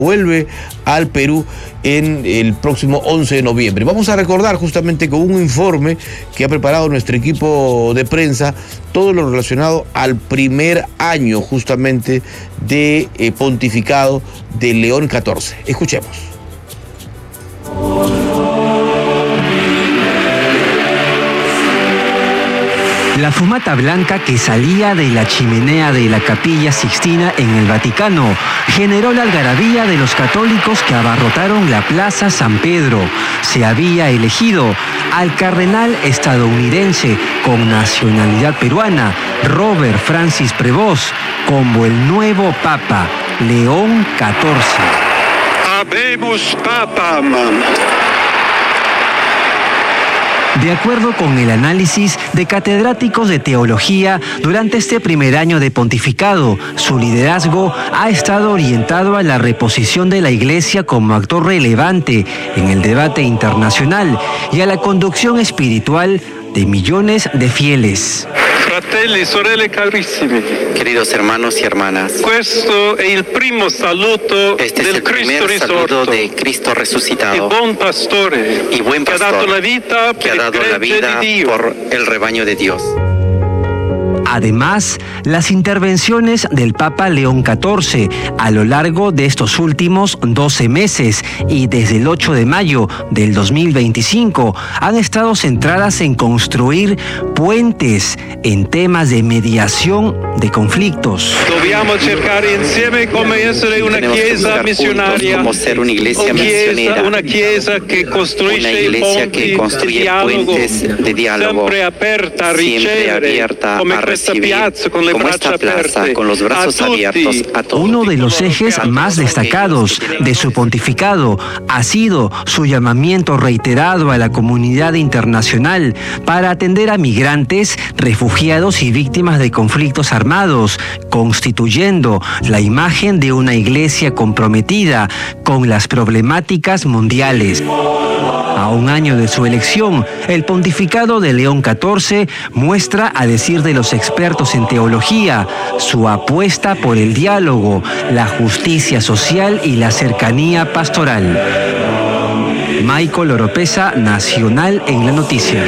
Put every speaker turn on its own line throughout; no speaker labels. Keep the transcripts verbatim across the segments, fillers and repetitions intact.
vuelve al Perú en el próximo once de noviembre. Vamos a recordar justamente con un informe que ha preparado nuestro equipo de prensa todo lo relacionado al primer año justamente de eh, pontificado de León catorce. Escuchemos.
La fumata blanca que salía de la chimenea de la Capilla Sixtina en el Vaticano generó la algarabía de los católicos que abarrotaron la Plaza San Pedro. Se había elegido al cardenal estadounidense con nacionalidad peruana, Robert Francis Prevost, como el nuevo Papa, León catorce.
Habemus Papam.
De acuerdo con el análisis de catedráticos de teología, durante este primer año de pontificado, su liderazgo ha estado orientado a la reposición de la Iglesia como actor relevante en el debate internacional y a la conducción espiritual de millones de fieles.
Fratelli, sorelle carissimi.
Queridos hermanos y hermanas,
Questo è il primo saluto
este es
del
el primer
Cristo
saludo
risorto,
de Cristo resucitado
il buon pastore,
y buen
che ha dato
pastor
la vita
que
per
ha
il
dado la
gregge
vida
di Dio.
por el rebaño de Dios.
Además, las intervenciones del Papa León catorce a lo largo de estos últimos doce meses y desde el ocho de mayo del dos mil veinticinco han estado centradas en construir puentes en temas de mediación de conflictos.
Dobbiamo cercare insieme come essere una
Tenemos que
chiesa
buscar juntos
missionaria,
cómo ser una iglesia misionera,
una chiesa che
una
costruisce
iglesia
ponti
que construye
di dialogo,
puentes de diálogo,
sempre aperta a
siempre
ricevere,
abierta
come
a
questa
recibir,
piazza con le
como
braccia
esta plaza
aperte,
con los brazos
a tutti.
abiertos a todos.
Uno de los ejes más destacados de su pontificado ha sido su llamamiento reiterado a la comunidad internacional para atender a migrantes, refugiados y víctimas de conflictos armados, constituyendo la imagen de una iglesia comprometida con las problemáticas mundiales. A un año de su elección, el pontificado de León catorce muestra, a decir de los expertos en teología, su apuesta por el diálogo, la justicia social y la cercanía pastoral. Michael Oropesa, Nacional en la Noticia.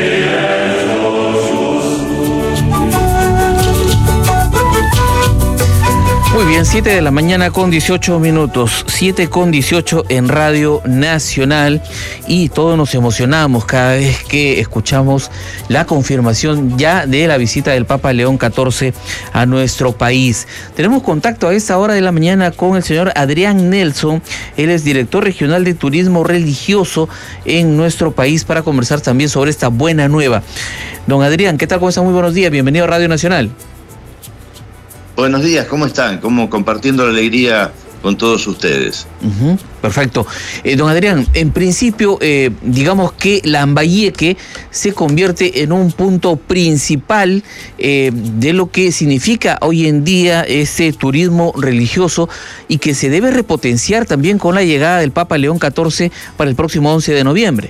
Muy bien, siete de la mañana con dieciocho minutos, siete con dieciocho en Radio Nacional, y todos nos emocionamos cada vez que escuchamos la confirmación ya de la visita del Papa León catorce a nuestro país. Tenemos contacto a esta hora de la mañana con el señor Adrián Nelson, él es director regional de turismo religioso en nuestro país, para conversar también sobre esta buena nueva. Don Adrián, ¿qué tal? ¿Cómo está? Muy buenos días, bienvenido a Radio Nacional.
Buenos días, ¿cómo están? ¿Cómo compartiendo la alegría con todos ustedes?
Uh-huh, perfecto. Eh, don Adrián, en principio, eh, digamos que Lambayeque se convierte en un punto principal eh, de lo que significa hoy en día ese turismo religioso, y que se debe repotenciar también con la llegada del Papa León catorce para el próximo once de noviembre.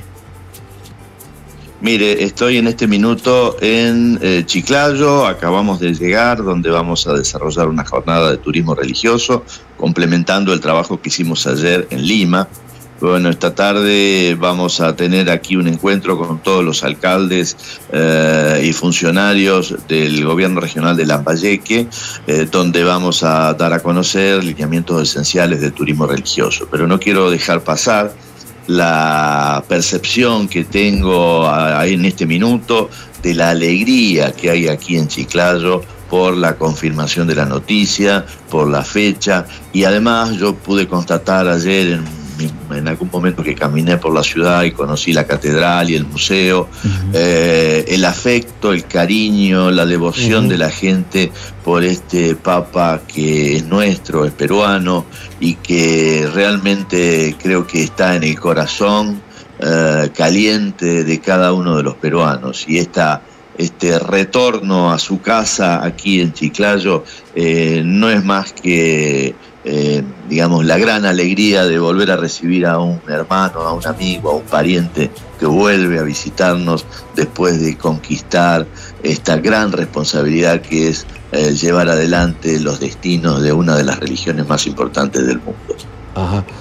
Mire, estoy en este minuto en eh, Chiclayo, acabamos de llegar, donde vamos a desarrollar una jornada de turismo religioso, complementando el trabajo que hicimos ayer en Lima. Bueno, esta tarde vamos a tener aquí un encuentro con todos los alcaldes eh, y funcionarios del gobierno regional de Lambayeque, eh, donde vamos a dar a conocer lineamientos esenciales del turismo religioso. Pero no quiero dejar pasar la percepción que tengo ahí en este minuto de la alegría que hay aquí en Chiclayo por la confirmación de la noticia, por la fecha, y además yo pude constatar ayer en en algún momento que caminé por la ciudad y conocí la catedral y el museo, uh-huh. eh, el afecto, el cariño, la devoción uh-huh. de la gente por este Papa que es nuestro, es peruano, y que realmente creo que está en el corazón eh, caliente de cada uno de los peruanos. Y esta Este retorno a su casa aquí en Chiclayo eh, no es más que, eh, digamos, la gran alegría de volver a recibir a un hermano, a un amigo, a un pariente que vuelve a visitarnos después de conquistar esta gran responsabilidad que es eh, llevar adelante los destinos de una de las religiones más importantes del mundo.
Ajá.